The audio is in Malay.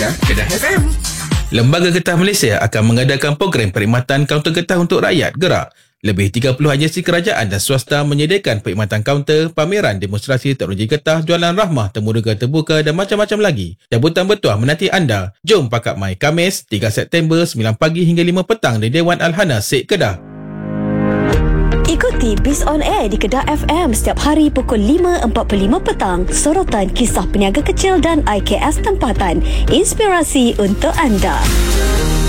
Malaysia, Kedah FM. Lembaga Getah Malaysia akan mengadakan program perkhidmatan kaunter getah untuk rakyat gerak. Lebih 30 agensi kerajaan dan swasta menyediakan perkhidmatan kaunter, pameran, demonstrasi teknologi getah, jualan rahmah, temu rega terbuka dan macam-macam lagi. Jemputan bertuah menanti anda. Jom Pakat Mai Khamis 3 September 9 pagi hingga 5 petang di Dewan Al-Hana Sek Kedah. Ikuti Biz On Air di Kedah FM setiap hari pukul 5.45 petang. Sorotan kisah peniaga kecil dan IKS tempatan. Inspirasi untuk anda.